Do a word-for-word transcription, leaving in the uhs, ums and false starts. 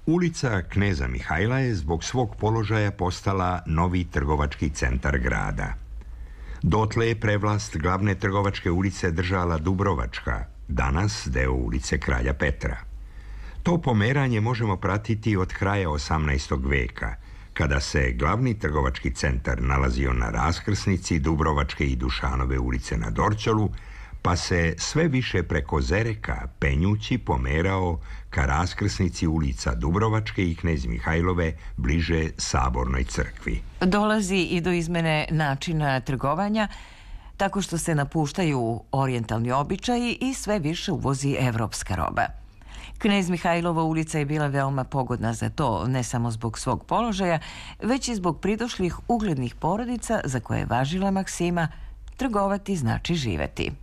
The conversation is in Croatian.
Ulica Kneza Mihajla je zbog svog položaja postala novi trgovački centar grada. Dotle je prevlast glavne trgovačke ulice držala Dubrovačka, danas deo ulice Kralja Petra. To pomeranje možemo pratiti od kraja osamnaestog veka, kada se glavni trgovački centar nalazio na raskrsnici Dubrovačke i Dušanove ulice na Dorćolu, pa se sve više preko Zereka penjući pomerao ka raskrsnici ulica Dubrovačke i Knez Mihajlove bliže Sabornoj crkvi. Dolazi i do izmene načina trgovanja, tako što se napuštaju orijentalni običaji i sve više uvozi evropska roba. Knez Mihajlova ulica je bila veoma pogodna za to, ne samo zbog svog položaja, već i zbog pridošlih uglednih porodica za koje je važila maksima trgovati znači živeti.